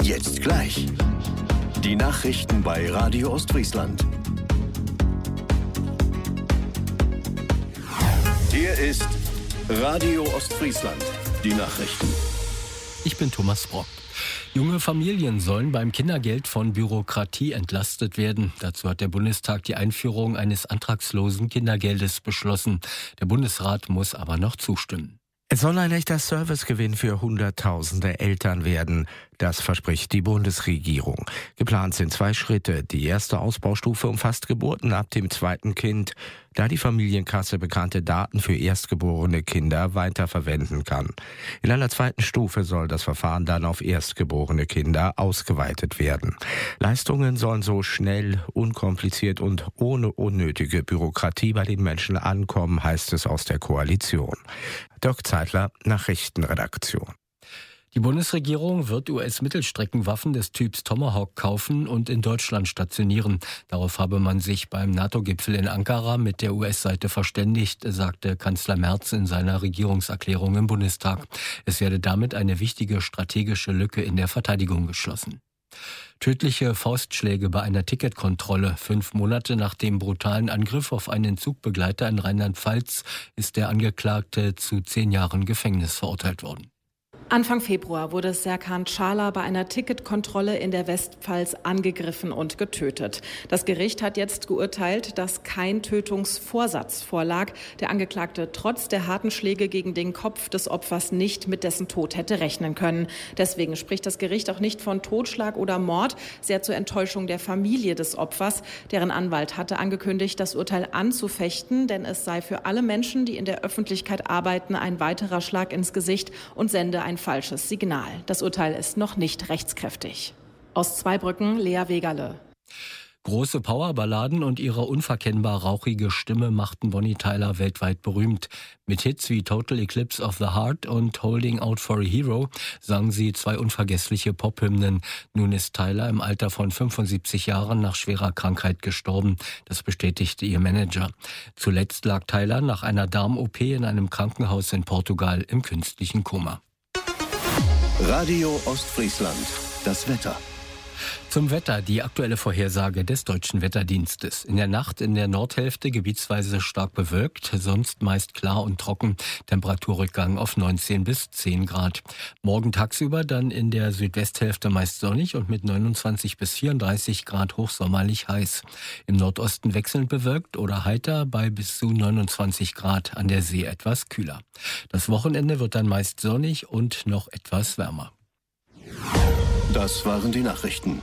Jetzt gleich. Die Nachrichten bei Radio Ostfriesland. Hier ist Radio Ostfriesland. Die Nachrichten. Ich bin Thomas Brock. Junge Familien sollen beim Kindergeld von Bürokratie entlastet werden. Dazu hat der Bundestag die Einführung eines antragslosen Kindergeldes beschlossen. Der Bundesrat muss aber noch zustimmen. Es soll ein echter Servicegewinn für Hunderttausende Eltern werden. Das verspricht die Bundesregierung. Geplant sind 2 Schritte. Die erste Ausbaustufe umfasst Geburten ab dem 2. Kind, da die Familienkasse bekannte Daten für erstgeborene Kinder weiterverwenden kann. In einer 2. Stufe soll das Verfahren dann auf erstgeborene Kinder ausgeweitet werden. Leistungen sollen so schnell, unkompliziert und ohne unnötige Bürokratie bei den Menschen ankommen, heißt es aus der Koalition. Dirk Zeitler, Nachrichtenredaktion. Die Bundesregierung wird US-Mittelstreckenwaffen des Typs Tomahawk kaufen und in Deutschland stationieren. Darauf habe man sich beim NATO-Gipfel in Ankara mit der US-Seite verständigt, sagte Kanzler Merz in seiner Regierungserklärung im Bundestag. Es werde damit eine wichtige strategische Lücke in der Verteidigung geschlossen. Tödliche Faustschläge bei einer Ticketkontrolle. 5 Monate nach dem brutalen Angriff auf einen Zugbegleiter in Rheinland-Pfalz ist der Angeklagte zu 10 Jahren Gefängnis verurteilt worden. Anfang Februar wurde Serkan Çağlar bei einer Ticketkontrolle in der Westpfalz angegriffen und getötet. Das Gericht hat jetzt geurteilt, dass kein Tötungsvorsatz vorlag. Der Angeklagte trotz der harten Schläge gegen den Kopf des Opfers nicht mit dessen Tod hätte rechnen können. Deswegen spricht das Gericht auch nicht von Totschlag oder Mord, sehr zur Enttäuschung der Familie des Opfers. Deren Anwalt hatte angekündigt, das Urteil anzufechten, denn es sei für alle Menschen, die in der Öffentlichkeit arbeiten, ein weiterer Schlag ins Gesicht und sende ein falsches Signal. Das Urteil ist noch nicht rechtskräftig. Aus Zweibrücken, Lea Wegerle. Große Powerballaden und ihre unverkennbar rauchige Stimme machten Bonnie Tyler weltweit berühmt. Mit Hits wie Total Eclipse of the Heart und Holding Out for a Hero sang sie 2 unvergessliche Pop-Hymnen. Nun ist Tyler im Alter von 75 Jahren nach schwerer Krankheit gestorben. Das bestätigte ihr Manager. Zuletzt lag Tyler nach einer Darm-OP in einem Krankenhaus in Portugal im künstlichen Koma. Radio Ostfriesland. Das Wetter. Zum Wetter, die aktuelle Vorhersage des Deutschen Wetterdienstes. In der Nacht in der Nordhälfte gebietsweise stark bewölkt, sonst meist klar und trocken. Temperaturrückgang auf 19 bis 10 Grad. Morgen tagsüber dann in der Südwesthälfte meist sonnig und mit 29 bis 34 Grad hochsommerlich heiß. Im Nordosten wechselnd bewölkt oder heiter bei bis zu 29 Grad, an der See etwas kühler. Das Wochenende wird dann meist sonnig und noch etwas wärmer. Das waren die Nachrichten.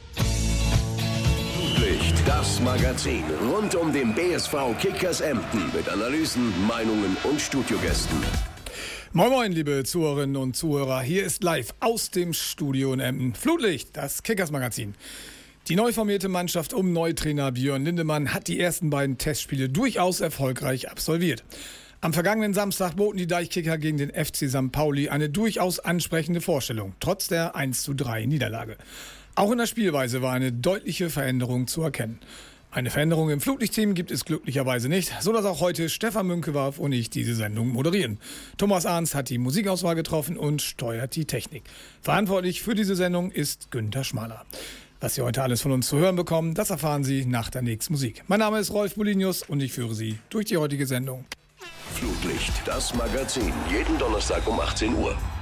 Das Magazin rund um den BSV Kickers Emden mit Analysen, Meinungen und Studiogästen. Moin Moin, liebe Zuhörerinnen und Zuhörer. Hier ist live aus dem Studio in Emden Flutlicht, das Kickers Magazin. Die neu formierte Mannschaft um Neutrainer Björn Lindemann hat die ersten beiden Testspiele durchaus erfolgreich absolviert. Am vergangenen Samstag boten die Deichkicker gegen den FC St. Pauli eine durchaus ansprechende Vorstellung, trotz der 1:3 Niederlage. Auch in der Spielweise war eine deutliche Veränderung zu erkennen. Eine Veränderung im Flutlichtteam gibt es glücklicherweise nicht, sodass auch heute Stefan Münkewarf und ich diese Sendung moderieren. Thomas Arns hat die Musikauswahl getroffen und steuert die Technik. Verantwortlich für diese Sendung ist Günther Schmaler. Was Sie heute alles von uns zu hören bekommen, das erfahren Sie nach der nächsten Musik. Mein Name ist Rolf Bolinius und ich führe Sie durch die heutige Sendung. Flutlicht, das Magazin, jeden Donnerstag um 18 Uhr.